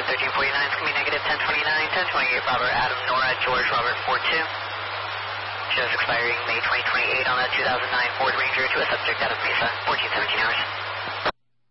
Object 1349 is going to be negative 1029, 1028 Robert, Adam, Nora, George, Robert, 42. Shows expiring May 2028 on a 2009 Ford Ranger to a subject out of Mesa, 1417 hours.